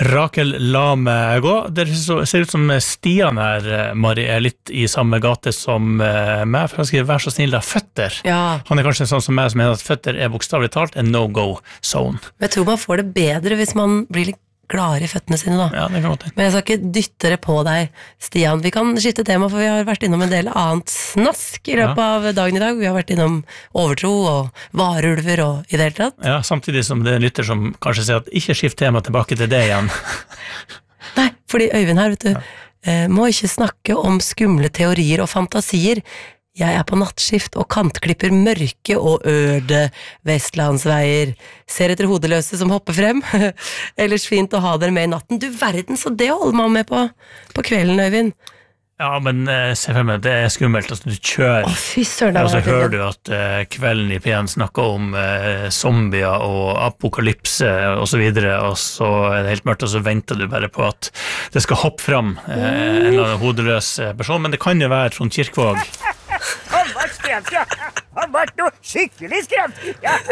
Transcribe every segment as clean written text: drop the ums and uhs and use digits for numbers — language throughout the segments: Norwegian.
Rakel, la meg gå. Det ser ut som Stian her, Mari, litt i samme gate som meg, for han skriver, vær så snill da, føtter. Ja. Han kanskje sånn som meg, som mener at føtter bokstavelig talt en no-go zone. Jeg tror man får det bedre hvis man blir litt gladere i føttene sine da. Ja, det kan godt. Men jeg skal ikke dytte det på deg, Stian. Vi kan skifte tema, for vi har vært innom en del annet snask i løpet av dagen i dag. Vi har vært innom overtro og varulver og i det hele tatt. Ja, samtidig som det lytter som kanskje sier at ikke skift tema tilbake til det igjen. Nei, fordi Øyvind her, vet du, må ikke snakke om skumle teorier og fantasier. Jeg på nattskift og kantklipper mørke og øde vestlandsveier. Ser etter hodeløse som hopper frem. Ellers fint å ha dere med i natten. Du verden, så det holder man med på kvelden, Øyvind. Ja, men se for meg, det skummelt. Altså, du kjører, fy søren, og så hører du at kvelden i P1 snakker om zombier og apokalypse og så videre, og så det helt mørkt, og så venter du bare på at det skal hoppe fram en eller annen hodeløs person, men det kan jo være Trond Kirkvaag. Han var skremt, ja. Han var noe skikkelig skremt.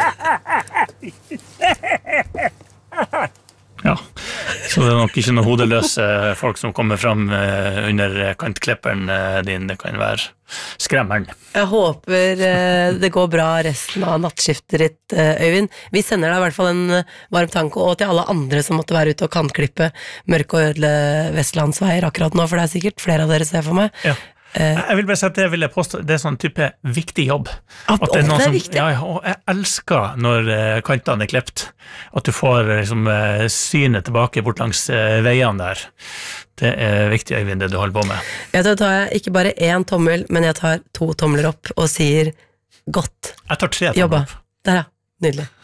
Ja, så det nok ikke noen hodeløse folk som kommer fram under kantklipperen din. Det kan være skremmeren. Jeg håper det går bra resten av nattskiftet ditt, Øyvind. Vi sender deg i hvert fall en varm tanke, og til alle andre som måtte være ute og kantklippe mørke og ødele vestlandsveier akkurat nå, for det sikkert flere av dere ser for meg. Ja. Jeg vil bare si at det vil jeg påstå, det sånn type viktig jobb. At det er som, viktig? Ja, og jeg elsker når kantene klept, at du får liksom, synet tilbake bort langs veiene der. Det viktig, Øyvind, det du holder på med. Ja, da tar jeg ikke bare 1 tommel, men jeg tar 2 tomler opp og sier godt Jeg tar 3 tomler jobba. opp. Der ja, nydelig.